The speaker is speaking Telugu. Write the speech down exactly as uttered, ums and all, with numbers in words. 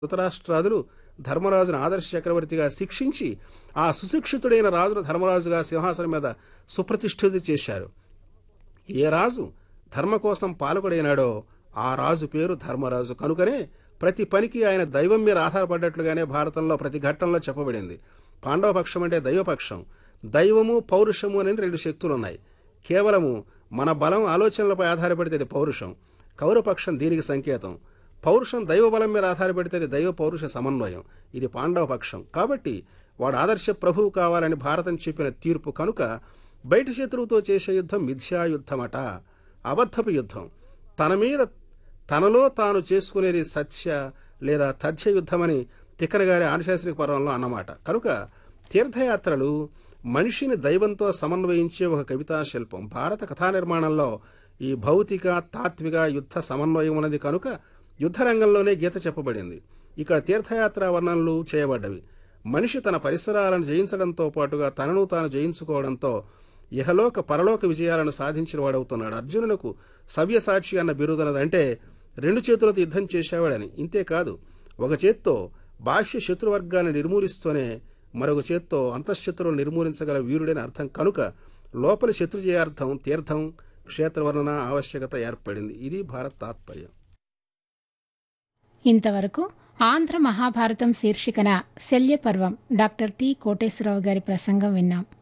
ధృతరాష్ట్రాదులు ధర్మరాజును ఆదర్శ చక్రవర్తిగా శిక్షించి ఆ సుశిక్షితుడైన రాజును ధర్మరాజుగా సింహాసనం మీద సుప్రతిష్ఠిత చేశారు. ఏ రాజు ధర్మ కోసం పాల్గొడైనాడో ఆ రాజు పేరు ధర్మరాజు. కనుకనే ప్రతి పనికి ఆయన దైవం మీద ఆధారపడ్డట్లుగానే భారతంలో ప్రతి ఘట్టంలో చెప్పబడింది. పాండవపక్షం అంటే దైవపక్షం. దైవము పౌరుషము అని రెండు శక్తులు ఉన్నాయి. కేవలము మన బలం ఆలోచనలపై ఆధారపడితే అది పౌరుషం. కౌరపక్షం దీనికి సంకేతం. పౌరుషం దైవ బలం మీద ఆధారపడితే అది దైవ పౌరుష సమన్వయం. ఇది పాండవ పక్షం. కాబట్టి వాడు ఆదర్శ ప్రభువు కావాలని భారతం చెప్పిన తీర్పు. కనుక బయట శత్రువుతో చేసే యుద్ధం మిథ్యాయుద్ధమట, అబద్ధపు యుద్ధం. తన మీద తనలో తాను చేసుకునేది సత్య లేదా తథ్య యుద్ధమని తిక్కన గారి ఆనుశాసనిక పర్వంలో అన్నమాట. కనుక తీర్థయాత్రలు మనిషిని దైవంతో సమన్వయించే ఒక కవితా శిల్పం. భారత కథా నిర్మాణంలో ఈ భౌతిక తాత్విక యుద్ధ సమన్వయం ఉన్నది. కనుక యుద్ధరంగంలోనే గీత చెప్పబడింది. ఇక్కడ తీర్థయాత్ర వర్ణనలు చేయబడ్డవి. మనిషి తన పరిసరాలను జయించడంతో పాటుగా తనను తాను జయించుకోవడంతో ఇహలోక పరలోక విజయాలను సాధించిన వాడవుతున్నాడు. అర్జునునకు సవ్యసాక్షి అన్న బిరుదనదంటే రెండు చేతులతో యుద్ధం చేసేవాడని. ఇంతేకాదు, ఒక చేత్తో బాహ్య శత్రువర్గాన్ని నిర్మూలిస్తూనే మరొక చేత్తో అంతఃశత్రువును నిర్మూలించగల వీరుడని అర్థం. కనుక లోపలి శత్రుజయార్థం తీర్థం క్షేత్రవర్ణన ఆవశ్యకత ఏర్పడింది. ఇది భారత తాత్పర్యం. ఇంతవరకు ఆంధ్ర మహాభారతం శీర్షికన శల్యపర్వం డాక్టర్ టి కోటేశ్వరరావు గారి ప్రసంగం విన్నాం.